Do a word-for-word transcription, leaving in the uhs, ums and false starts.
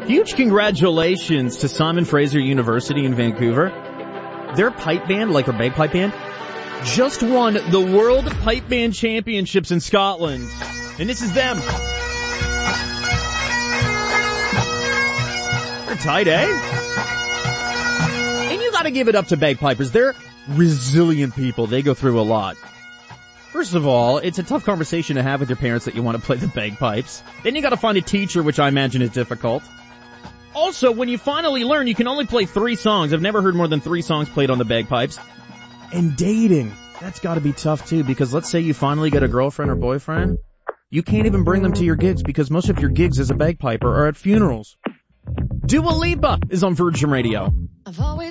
Huge congratulations to Simon Fraser University in Vancouver. Their pipe band, like their bagpipe band, just won the World Pipe Band Championships in Scotland. And this is them. They're tight, eh? And you gotta give it up to bagpipers. They're resilient people. They go through a lot. First of all, it's a tough conversation to have with your parents that you want to play the bagpipes. Then you gotta find a teacher, which I imagine is difficult. Also, when you finally learn, you can only play three songs. I've never heard more than three songs played on the bagpipes. And dating. That's gotta be tough too, because let's say you finally get a girlfriend or boyfriend. You can't even bring them to your gigs because most of your gigs as a bagpiper are at funerals. Dua Lipa is on Virgin Radio. I've always